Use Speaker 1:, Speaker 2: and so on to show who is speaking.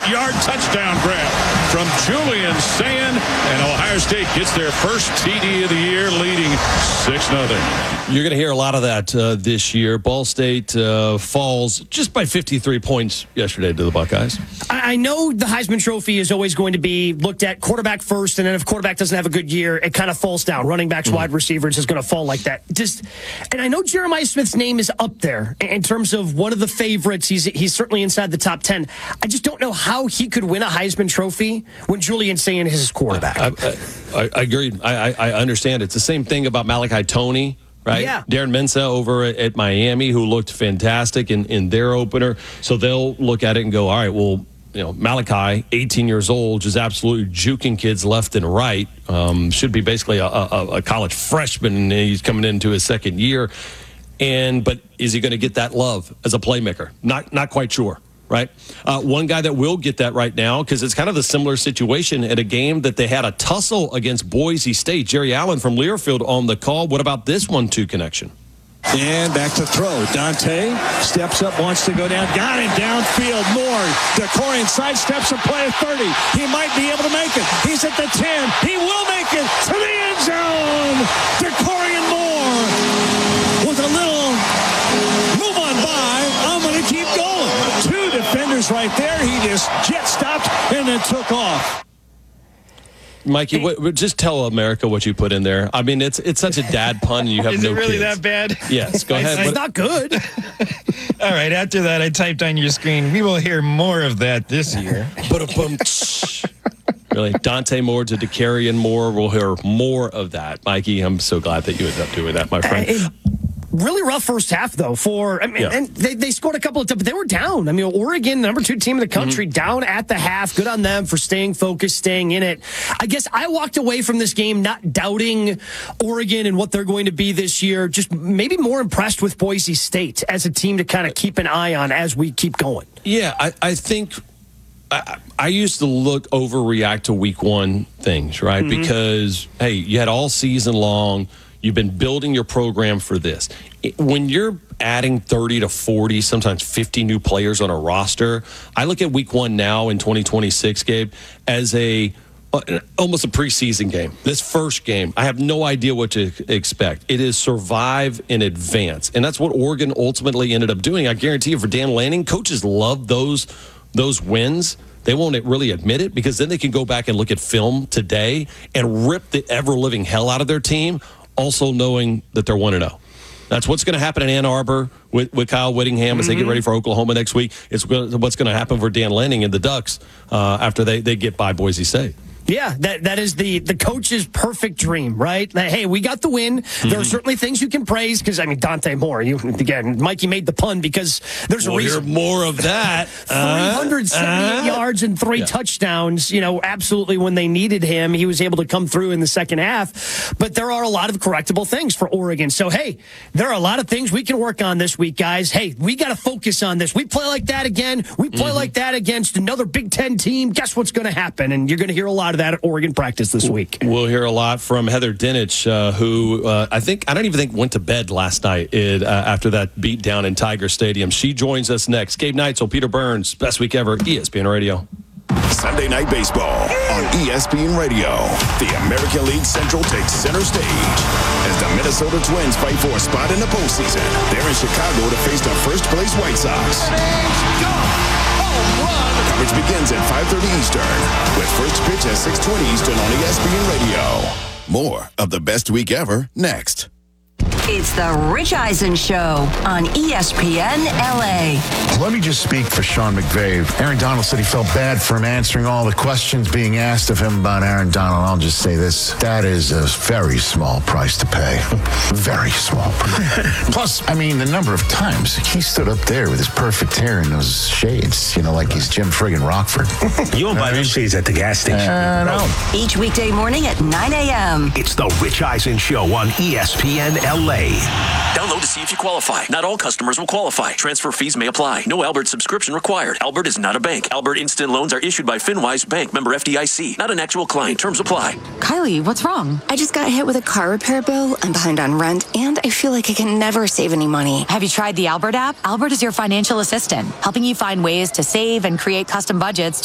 Speaker 1: 58-yard touchdown grab from Julian Sayin, and Ohio State gets their first TD of the year, leading 6-0.
Speaker 2: You're going to hear a lot of that this year. Ball State falls just by 53 points yesterday to the Buckeyes.
Speaker 3: I know the Heisman Trophy is always going to be looked at quarterback first, and then if quarterback doesn't have a good year, it kind of falls down. Running backs, wide receivers is going to fall like that. And I know Jeremiah Smith's name is up there in terms of one of the favorites. He's certainly inside the top 10. I just don't know how he could win a Heisman Trophy when Julian Sayin is his quarterback.
Speaker 2: I agree. I understand. It's the same thing about Malachi Toney. Right?
Speaker 3: Yeah.
Speaker 2: Darren Mensah over at Miami, who looked fantastic in their opener. So they'll look at it and go, all right, well, Malachi, 18 years old, just absolutely juking kids left and right. Should be basically a college freshman, and he's coming into his second year. But is he going to get that love as a playmaker? Not quite sure. Right? One guy that will get that right now, because it's kind of a similar situation at a game that they had a tussle against Boise State. Jerry Allen from Learfield on the call. What about this 1-2 connection?
Speaker 4: And back to throw. Dante steps up, wants to go down. Got him downfield. Moore. DeCorian sidesteps a play at 30. He might be able to make it. He's at the 10. He will make it to the end zone. DeCorian Moore with a little move on by. I'm going to keep going. Two defenders right there. He just jet stopped and then took off.
Speaker 2: Mikey, just tell America what you put in there. I mean, it's such a dad pun, and you have
Speaker 5: Is
Speaker 2: no
Speaker 5: it really
Speaker 2: kids.
Speaker 5: that bad?
Speaker 2: Yes, go ahead.
Speaker 3: It's not good.
Speaker 5: All right, after that, I typed on your screen, we will hear more of that this year.
Speaker 2: Really, Dante Moore to DeCarian Moore. We'll hear more of that. Mikey, I'm so glad that you ended up doing that, my friend.
Speaker 3: Really rough first half, though. And they scored a couple of times, but they were down. I mean, Oregon, number 2 team in the country, down at the half. Good on them for staying focused, staying in it. I guess I walked away from this game not doubting Oregon and what they're going to be this year. Just maybe more impressed with Boise State as a team to kind of keep an eye on as we keep going.
Speaker 2: Yeah, I think I used to overreact to week one things, right? Because, hey, you had all season long. You've been building your program for this. When you're adding 30 to 40, sometimes 50 new players on a roster, I look at week one now in 2026, Gabe, as almost a preseason game. This first game, I have no idea what to expect. It is survive in advance. And that's what Oregon ultimately ended up doing. I guarantee you, for Dan Lanning, coaches love those wins. They won't really admit it, because then they can go back and look at film today and rip the ever-living hell out of their team, also knowing that they're 1-0. That's what's going to happen in Ann Arbor with Kyle Whittingham as they get ready for Oklahoma next week. It's what's going to happen for Dan Lanning and the Ducks after they get by Boise State.
Speaker 3: Yeah, that is the coach's perfect dream, right? Hey, we got the win. There are certainly things you can praise because, I mean, Dante Moore, Mikey made the pun because there's a reason.
Speaker 2: Hear more of that.
Speaker 3: 378 yards and 3 touchdowns. Absolutely when they needed him, he was able to come through in the second half. But there are a lot of correctable things for Oregon. So, hey, there are a lot of things we can work on this week, guys. Hey, we got to focus on this. We play like that again. We play like that against another Big Ten team. Guess what's going to happen? And you're going to hear a lot of that at Oregon practice this week.
Speaker 2: We'll hear a lot from Heather Dinich, who I don't even think went to bed last night after that beat down in Tiger Stadium. She joins us next. Gabe Neitzel, Peter Burns, Best Week Ever, ESPN Radio.
Speaker 6: Sunday Night Baseball on ESPN Radio. The American League Central takes center stage as the Minnesota Twins fight for a spot in the postseason. They're in Chicago to face the first-place White Sox. Coverage begins at 5:30 Eastern with first pitch at 6:20 Eastern on ESPN Radio. More of the Best Week Ever next.
Speaker 7: It's the Rich Eisen Show on ESPN LA.
Speaker 8: Let me just speak for Sean McVay. Aaron Donald said he felt bad for him answering all the questions being asked of him about Aaron Donald. I'll just say this. That is a very small price to pay. Very small price. Plus, I mean, the number of times he stood up there with his perfect hair and those shades, like he's Jim friggin' Rockford.
Speaker 9: You won't buy those shades at the gas station.
Speaker 8: No.
Speaker 7: Each weekday morning at 9 a.m.
Speaker 9: It's the Rich Eisen Show on ESPN LA.
Speaker 10: Download to see if you qualify. Not all customers will qualify. Transfer fees may apply. No Albert subscription required. Albert is not a bank. Albert Instant Loans are issued by FinWise Bank, member FDIC. Not an actual client. Terms apply.
Speaker 11: Kylie, what's wrong? I just got hit with a car repair bill. I'm behind on rent, and I feel like I can never save any money.
Speaker 12: Have you tried the Albert app? Albert is your financial assistant, helping you find ways to save and create custom budgets